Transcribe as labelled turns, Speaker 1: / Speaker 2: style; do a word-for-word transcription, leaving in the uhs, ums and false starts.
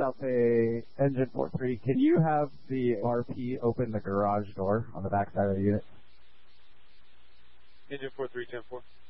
Speaker 1: I'll say engine four three. Can you have the R P open the garage door on the back side of the unit?
Speaker 2: Engine four three ten four.